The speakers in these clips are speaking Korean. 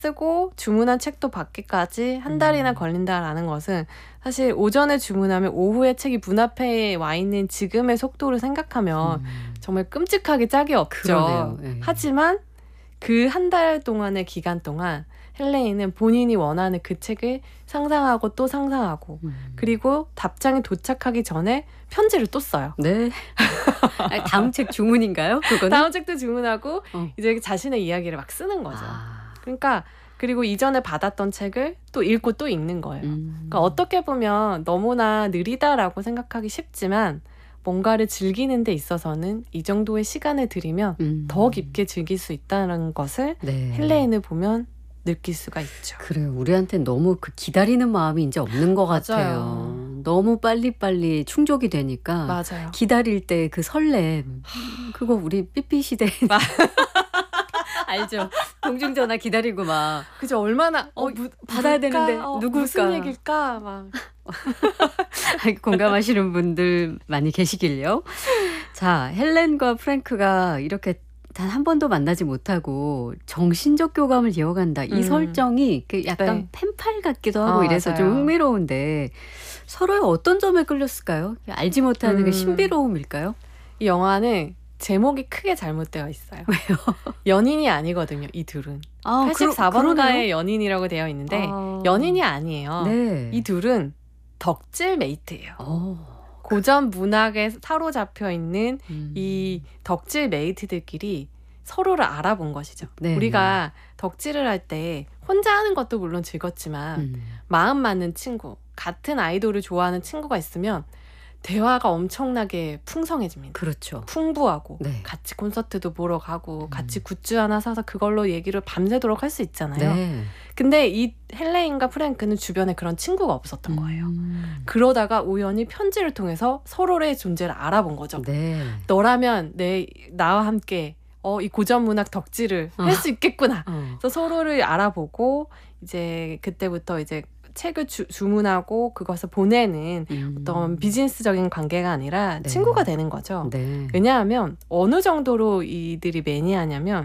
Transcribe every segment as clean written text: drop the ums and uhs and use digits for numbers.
쓰고 주문한 책도 받기까지 한 달이나 걸린다라는 것은 사실 오전에 주문하면 오후에 책이 문 앞에 와 있는 지금의 속도를 생각하면 정말 끔찍하게 짝이 없죠. 그러네요. 예. 하지만 그 한 달 동안의 기간 동안 헬레인은 본인이 원하는 그 책을 상상하고 또 상상하고 그리고 답장이 도착하기 전에 편지를 또 써요. 네. 아니, 다음 책 주문인가요? 그거는? 다음 책도 주문하고 어. 이제 자신의 이야기를 막 쓰는 거죠. 아. 그러니까 그리고 이전에 받았던 책을 또 읽고 또 읽는 거예요. 그러니까 어떻게 보면 너무나 느리다라고 생각하기 쉽지만 뭔가를 즐기는 데 있어서는 이 정도의 시간을 들이면 더 깊게 즐길 수 있다는 것을 네. 헬레인을 보면 느낄 수가 있죠. 그래요. 우리한테는 너무 그 기다리는 마음이 이제 없는 것 같아요. 맞아요. 너무 빨리빨리 충족이 되니까 맞아요. 기다릴 때 그 설렘 그거 우리 삐삐 시대 알죠? 공중전화 기다리고 막 그죠? 얼마나 받아야 되는데 누굴까? 무슨 얘기일까? 막 공감하시는 분들 많이 계시길요. 자, 헬렌과 프랭크가 이렇게 단 한 번도 만나지 못하고 정신적 교감을 이어간다. 이 설정이 그 약간 네. 펜팔 같기도 하고 이래서 맞아요. 좀 흥미로운데 서로의 어떤 점에 끌렸을까요? 알지 못하는 그 신비로움일까요? 이 영화는 제목이 크게 잘못되어 있어요. 왜요? 연인이 아니거든요. 이 둘은. 아, 84번가의 연인이라고 되어 있는데 연인이 아니에요. 네. 이 둘은 덕질 메이트예요. 어. 고전 문학에 사로잡혀 있는 이 덕질 메이트들끼리 서로를 알아본 것이죠. 네. 우리가 덕질을 할 때 혼자 하는 것도 물론 즐겁지만 마음 맞는 친구, 같은 아이돌을 좋아하는 친구가 있으면 대화가 엄청나게 풍성해집니다. 그렇죠. 풍부하고 네. 같이 콘서트도 보러 가고 같이 굿즈 하나 사서 그걸로 얘기를 밤새도록 할 수 있잖아요. 네. 근데 이 헬레인과 프랭크는 주변에 그런 친구가 없었던 거예요. 그러다가 우연히 편지를 통해서 서로의 존재를 알아본 거죠. 네. 너라면 나와 함께 이 고전 문학 덕질을 할 수 있겠구나. 그래서 서로를 알아보고 이제 그때부터 이제 책을 주문하고 그것을 보내는 어떤 비즈니스적인 관계가 아니라 네. 친구가 되는 거죠. 네. 왜냐하면 어느 정도로 이들이 매니아냐면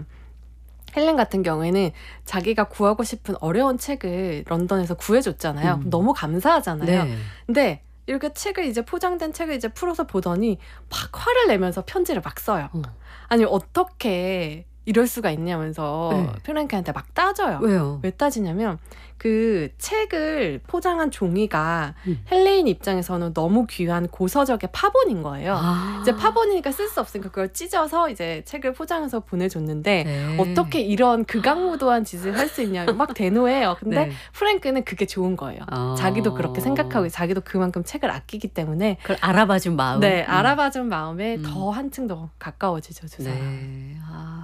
헬렌 같은 경우에는 자기가 구하고 싶은 어려운 책을 런던에서 구해줬잖아요. 그럼 너무 감사하잖아요. 네. 근데 이렇게 포장된 책을 이제 풀어서 보더니 막 화를 내면서 편지를 막 써요. 아니 어떻게 이럴 수가 있냐면서 네. 프랭크한테 막 따져요. 왜요? 왜 따지냐면 그 책을 포장한 종이가 헬레인 입장에서는 너무 귀한 고서적의 파본인 거예요. 이제 파본이니까 쓸 수 없으니까 그걸 찢어서 이제 책을 포장해서 보내줬는데 네. 어떻게 이런 극악무도한 짓을 할 수 있냐 막 대노해요. 근데 네. 프랭크는 그게 좋은 거예요. 자기도 그렇게 생각하고 자기도 그만큼 책을 아끼기 때문에 그걸 알아봐준 마음. 네, 알아봐준 마음에 더 한층 더 가까워지죠, 두 사람. 네.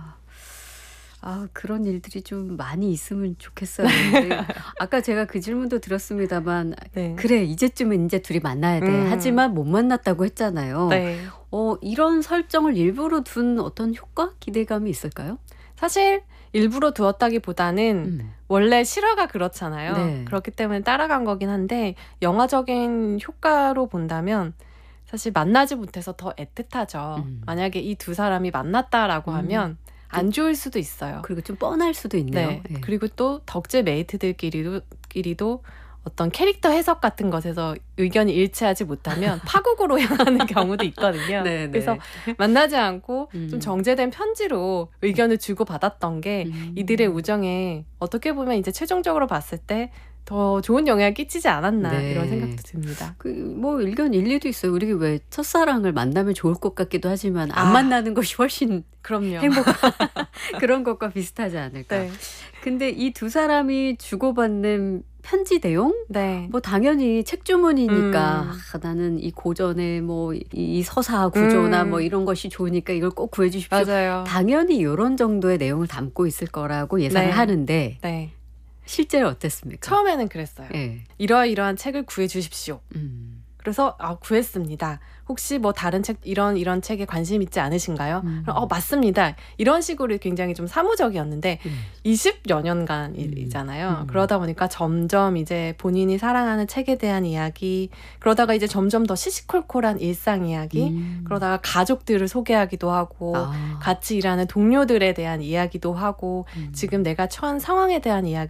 그런 일들이 좀 많이 있으면 좋겠어요. 근데 아까 제가 그 질문도 들었습니다만, 네. 그래, 이제쯤은 이제 둘이 만나야 돼. 하지만 못 만났다고 했잖아요. 네. 이런 설정을 일부러 둔 어떤 효과? 기대감이 있을까요? 사실 일부러 두었다기보다는 원래 실화가 그렇잖아요. 네. 그렇기 때문에 따라간 거긴 한데 영화적인 효과로 본다면 사실 만나지 못해서 더 애틋하죠. 만약에 이 두 사람이 만났다라고 하면 안 좋을 수도 있어요. 그리고 좀 뻔할 수도 있네요. 네. 예. 그리고 또 덕질 메이트들끼리도 어떤 캐릭터 해석 같은 것에서 의견이 일치하지 못하면 파국으로 향하는 경우도 있거든요. 네, 네. 그래서 만나지 않고 좀 정제된 편지로 의견을 주고받았던 게 이들의 우정에 어떻게 보면 이제 최종적으로 봤을 때 더 좋은 영향을 끼치지 않았나 네. 이런 생각도 듭니다. 의견 일리도 있어요. 우리 왜 첫사랑을 만나면 좋을 것 같기도 하지만 안 만나는 것이 훨씬 그럼요. 행복한 그런 것과 비슷하지 않을까. 네. 근데 이 두 사람이 주고받는 편지 내용? 네. 당연히 책 주문이니까 나는 이 고전의 이 서사 구조나 이런 것이 좋으니까 이걸 꼭 구해 주십시오. 맞아요. 당연히 이런 정도의 내용을 담고 있을 거라고 예상을 네. 하는데 네. 실제로 어땠습니까? 처음에는 그랬어요. 예. 이러이러한 책을 구해 주십시오. 그래서 구했습니다. 혹시 다른 책 이런 책에 관심 있지 않으신가요? 그럼, 맞습니다. 이런 식으로 굉장히 좀 사무적이었는데 20여 년간이잖아요. 그러다 보니까 점점 이제 본인이 사랑하는 책에 대한 이야기, 그러다가 이제 점점 더 시시콜콜한 일상 이야기, 그러다가 가족들을 소개하기도 하고 같이 일하는 동료들에 대한 이야기도 하고 지금 내가 처한 상황에 대한 이야기